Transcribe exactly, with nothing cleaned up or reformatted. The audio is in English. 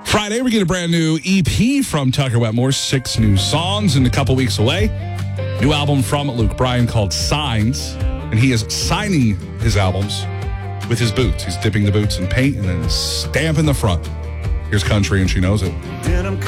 Friday, we get a brand new E P from Tucker Wetmore. Six new songs in a couple weeks away. New album from Luke Bryan called Signs. And he is signing his albums with his boots. He's dipping the boots in paint and then stamping the front. Here's Country, and she knows it.